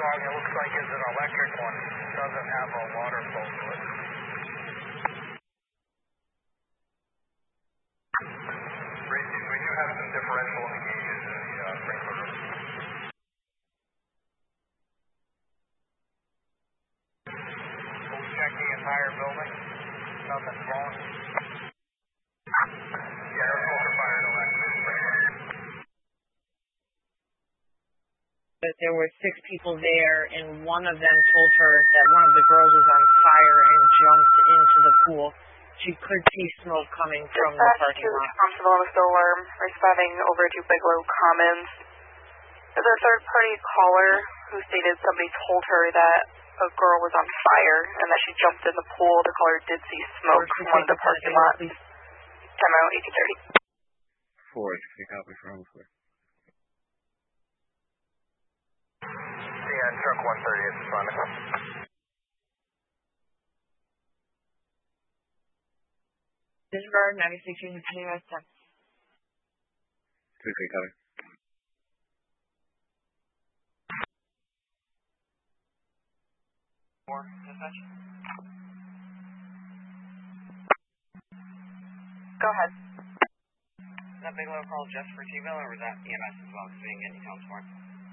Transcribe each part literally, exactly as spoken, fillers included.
Armstrong, it looks like it's an electric one. Doesn't have a water flow to it. Tracy, we do have some differential in the gauges in the uh, sprinkler room. Will we check the entire building? Nothing flowing. Yeah, air filter fire, no active sprinkler. That there were six people there, and one of them told her that one of the girls was on fire and jumped into the pool. She could see smoke coming from the parking lot. Responsible on the still alarm, responding over to Bigelow Commons. There's a third-party caller who stated somebody told her that a girl was on fire and that she jumped in the pool. The caller did see smoke from one of the parking lots. Time out, eighteen thirty. Four, you copy for home square. Yeah, truck one thirty is responding. Disregard ninety-six units in U S ten. Two, three, copy. Four, dispatch. Go ahead. Is that Bigelow call just for T-Bill, or was that E M S as well, because we didn't get any counts for it?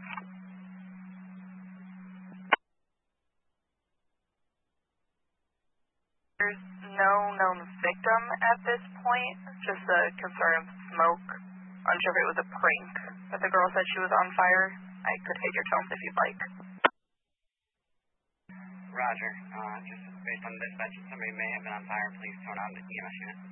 There's no known victim at this point, just a concern of smoke. Unsure if it was a prank that the girl said she was on fire. I could hit your tones if you'd like. Roger. Uh, just based on dispatch, somebody may have been on fire. Please turn on the E M S unit.